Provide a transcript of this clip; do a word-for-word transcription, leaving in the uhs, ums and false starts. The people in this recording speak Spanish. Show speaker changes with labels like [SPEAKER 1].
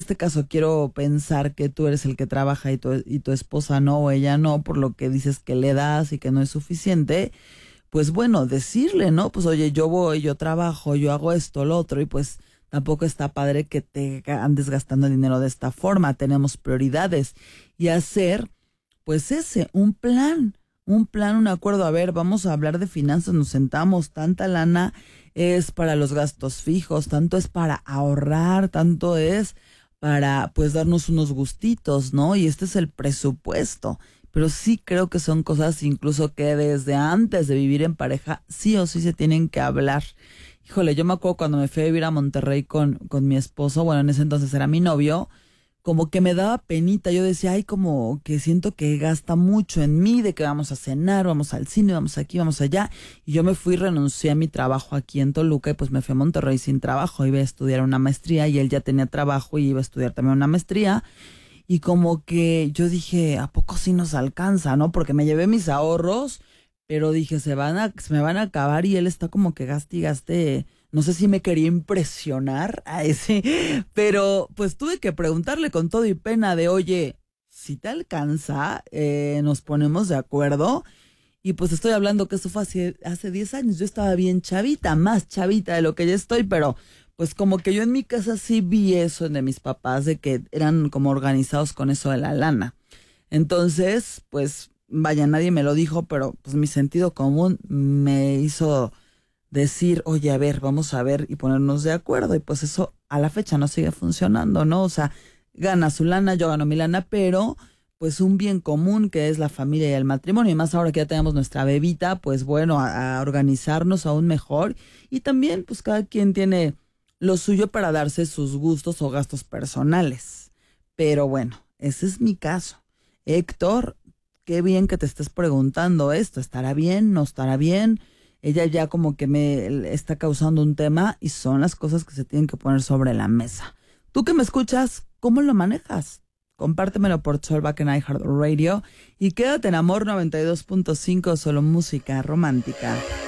[SPEAKER 1] este caso quiero pensar que tú eres el que trabaja y tu, y tu esposa no, o ella no, por lo que dices que le das y que no es suficiente, pues bueno, decirle, ¿no? Pues oye, yo voy, yo trabajo, yo hago esto, lo otro, y pues tampoco está padre que te andes gastando el dinero de esta forma, tenemos prioridades. Y hacer, pues ese, un plan, un plan, un acuerdo. A ver, vamos a hablar de finanzas, nos sentamos, tanta lana es para los gastos fijos, tanto es para ahorrar, tanto es para pues darnos unos gustitos, ¿no? Y este es el presupuesto. Pero sí creo que son cosas incluso que desde antes de vivir en pareja sí o sí se tienen que hablar. Híjole, yo me acuerdo cuando me fui a vivir a Monterrey con, con mi esposo, bueno, en ese entonces era mi novio, como que me daba penita, yo decía, ay, como que siento que gasta mucho en mí, de que vamos a cenar, vamos al cine, vamos aquí, vamos allá, y yo me fui, renuncié a mi trabajo aquí en Toluca, y pues me fui a Monterrey sin trabajo, iba a estudiar una maestría, y él ya tenía trabajo, y iba a estudiar también una maestría, y como que yo dije, ¿a poco sí nos alcanza, no? Porque me llevé mis ahorros, pero dije, se van a, se me van a acabar, y él está como que gaste y gaste. No sé si me quería impresionar a ese, pero pues tuve que preguntarle con todo y pena de, oye, si te alcanza, eh, nos ponemos de acuerdo. Y pues estoy hablando que eso fue hace, hace diez años, yo estaba bien chavita, más chavita de lo que ya estoy, pero pues como que yo en mi casa sí vi eso de mis papás, de que eran como organizados con eso de la lana. Entonces, pues vaya, nadie me lo dijo, pero pues mi sentido común me hizo decir, oye, a ver, vamos a ver y ponernos de acuerdo. Y pues eso a la fecha no sigue funcionando, ¿no? O sea, gana su lana, yo gano mi lana, pero pues un bien común que es la familia y el matrimonio. Y más ahora que ya tenemos nuestra bebita, pues bueno, a, a organizarnos aún mejor. Y también pues cada quien tiene lo suyo para darse sus gustos o gastos personales. Pero bueno, ese es mi caso. Héctor, qué bien que te estés preguntando esto. ¿Estará bien? ¿No estará bien? Ella ya como que me está causando un tema y son las cosas que se tienen que poner sobre la mesa. Tú que me escuchas, ¿cómo lo manejas? Compártemelo por Soulback en iHeartRadio y quédate en Amor noventa y dos punto cinco, solo música romántica.